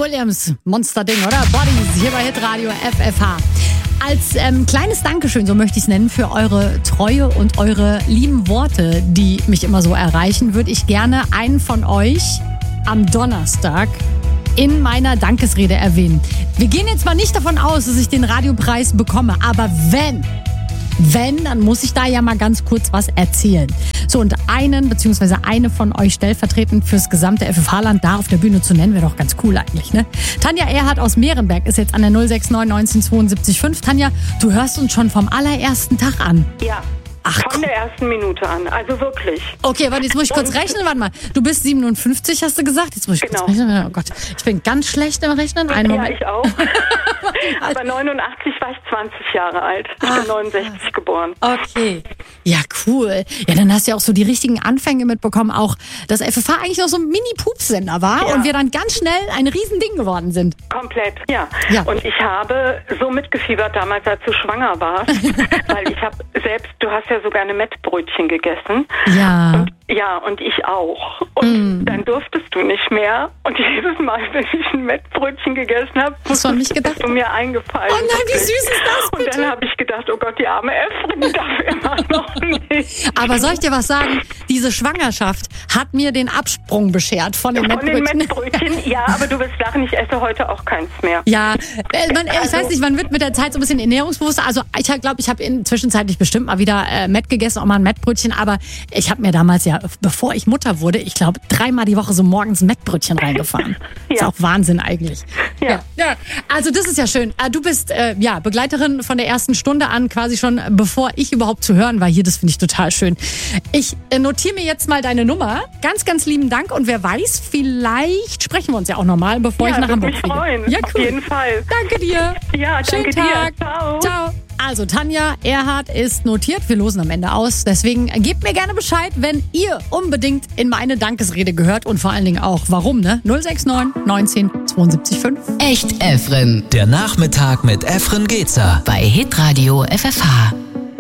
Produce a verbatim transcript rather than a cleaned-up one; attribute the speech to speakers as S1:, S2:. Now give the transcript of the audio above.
S1: Williams, Monsterding, oder? Bodies, hier bei Hitradio F F H. Als ähm, kleines Dankeschön, so möchte ich es nennen, für eure Treue und eure lieben Worte, die mich immer so erreichen, würde ich gerne einen von euch am Donnerstag in meiner Dankesrede erwähnen. Wir gehen jetzt mal nicht davon aus, dass ich den Radiopreis bekomme, aber wenn... Wenn, dann muss ich da ja mal ganz kurz was erzählen. So, und einen bzw. eine von euch stellvertretend fürs gesamte F F H-Land da auf der Bühne zu nennen, wäre doch ganz cool eigentlich, ne? Tanja Erhardt aus Meerenberg ist jetzt an der null sechs neun neunzehn zweiundsiebzig fünf. Tanja, du hörst uns schon vom allerersten Tag an.
S2: Ja.
S1: Ach,
S2: von der ersten Minute an, also wirklich.
S1: Okay, warte, jetzt muss ich kurz und rechnen, warte mal. Du bist siebenundfünfzig, hast du gesagt? Jetzt muss ich
S2: genau.
S1: kurz rechnen. Oh Gott, ich bin ganz schlecht im Rechnen. Einen
S2: ja,
S1: Moment.
S2: ich auch. Aber neunundachtzig war ich zwanzig Jahre alt. Ich
S1: Ach,
S2: bin neunundsechzig geboren.
S1: Okay. Ja, cool. Ja, dann hast du ja auch so die richtigen Anfänge mitbekommen, auch dass F F H eigentlich noch so ein Mini-Pups-Sender war
S2: ja.
S1: und wir dann ganz schnell ein Riesending geworden sind.
S2: Komplett, ja.
S1: ja.
S2: Und ich habe so mitgefiebert damals, als du schwanger warst, weil ich habe selbst, du hast ja sogar eine Mettbrötchen gegessen.
S1: Ja.
S2: Und, ja, und ich auch. Und mm. dann durftest du nicht mehr. Und jedes Mal, wenn ich ein Mettbrötchen gegessen habe,
S1: hast du an mich gedacht?
S2: Bist du mir eingefallen.
S1: Oh nein, wie süß ist das bitte?
S2: Und dann habe ich gedacht, oh Gott, die arme Efren, die darf immer noch nicht.
S1: Aber soll ich dir was sagen? Diese Schwangerschaft hat mir den Absprung beschert von den
S2: von
S1: Mettbrötchen.
S2: Den Mettbrötchen. Ja, aber du wirst lachen, ich esse heute auch keins mehr.
S1: Ja, man, ich also, weiß nicht, man wird mit der Zeit so ein bisschen ernährungsbewusster. Also ich glaube, ich habe inzwischenzeitlich bestimmt mal wieder äh, Mett gegessen, auch mal ein Mettbrötchen. Aber ich habe mir damals ja, bevor ich Mutter wurde, ich glaube, dreimal die Woche so morgens ein Mettbrötchen reingefahren. ja. Ist auch Wahnsinn eigentlich. Ja. ja. ja. Also das ist ja schön. Du bist äh, ja Begleiterin von der ersten Stunde an, quasi schon bevor ich überhaupt zu hören war hier. Das finde ich total schön. Ich äh, notiere mir jetzt mal deine Nummer. Ganz, ganz lieben Dank. Und wer weiß, vielleicht sprechen wir uns ja auch nochmal, bevor
S2: ja,
S1: ich nach Hamburg
S2: fliege.
S1: Freuen. Ja, cool.
S2: Auf jeden Fall.
S1: Danke dir.
S2: Ja,
S1: Schönen
S2: danke
S1: Tag.
S2: dir. Ciao.
S1: Ciao. Also Tanja Erhardt ist notiert. Wir losen am Ende aus. Deswegen gebt mir gerne Bescheid, wenn ihr unbedingt in meine Dankesrede gehört und vor allen Dingen auch warum, ne? null sechs neun neunzehn zweiundsiebzig fünf.
S3: Echt Efren.
S4: Der Nachmittag mit Efren Gezer.
S3: Bei Hitradio F F H.